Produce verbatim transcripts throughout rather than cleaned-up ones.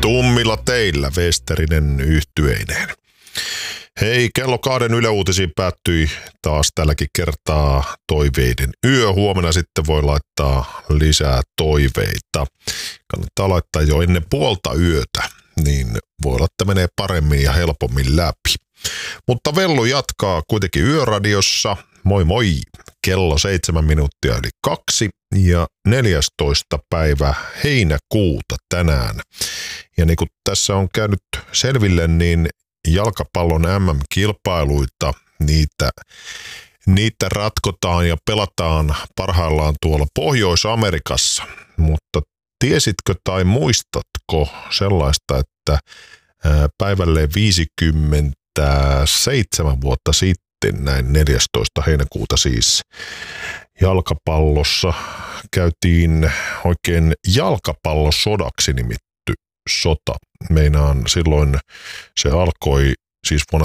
Tummilla teillä Westerinen yhtyeineen. Hei, kello kahden Yle Uutisiin päättyi taas tälläkin kertaa toiveiden yö. Huomenna sitten voi laittaa lisää toiveita. Kannattaa laittaa jo ennen puolta yötä, niin voi olla, että menee paremmin ja helpommin läpi. Mutta Vellu jatkaa kuitenkin Yöradiossa. Moi moi! Kello seitsemän minuuttia yli kaksi ja neljästoista päivä heinäkuuta tänään. Ja niin kuin tässä on käynyt selville, niin jalkapallon M M-kilpailuita, niitä, niitä ratkotaan ja pelataan parhaillaan tuolla Pohjois-Amerikassa. Mutta tiesitkö tai muistatko sellaista, että päivälleen viisikymmentäseitsemän vuotta sitten, näin neljästoista heinäkuuta siis, jalkapallossa käytiin oikein jalkapallosodaksi nimitty sota. Meinaan silloin se alkoi siis vuonna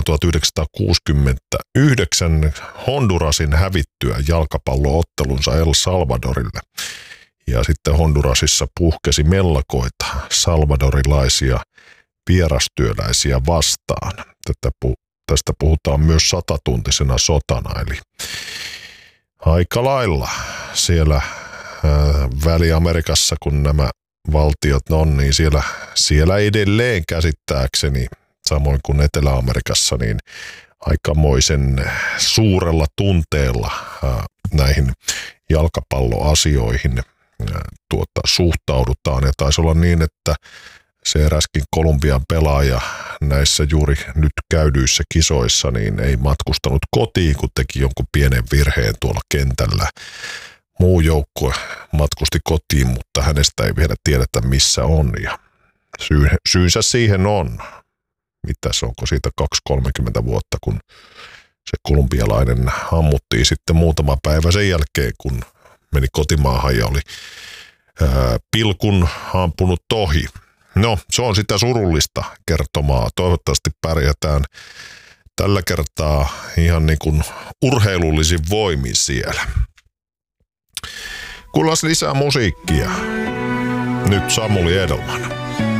tuhatyhdeksänsataakuusikymmentäyhdeksän Hondurasin hävittyä jalkapalloottelunsa El Salvadorille. Ja sitten Hondurasissa puhkesi mellakoita salvadorilaisia vierastyöläisiä vastaan. Tätä pu- tästä puhutaan myös satatuntisena sotana, eli aika lailla siellä ää, Väli-Amerikassa, kun nämä valtiot on, niin siellä, siellä edelleen käsittääkseni, samoin kuin Etelä-Amerikassa, niin aikamoisen suurella tunteella ää, näihin jalkapalloasioihin ää, tuota, suhtaudutaan. Ja taisi olla niin, että se eräskin Kolumbian pelaaja näissä juuri nyt käydyissä kisoissa niin ei matkustanut kotiin, kun teki jonkun pienen virheen tuolla kentällä. Muu joukkue matkusti kotiin, mutta hänestä ei vielä tiedetä missä on. Ja syy, syynsä siihen on, mitäs onko siitä kaksikymmentä kolmekymmentä vuotta, kun se kolumbialainen ammuttiin sitten muutama päivä sen jälkeen, kun meni kotimaahan ja oli ää, pilkun ampunut ohi. No, se on sitä surullista kertomaa. Toivottavasti pärjätään tällä kertaa ihan niin kuin urheilullisin voimin siellä. Kuullaan lisää musiikkia. Nyt Samuli Edelman.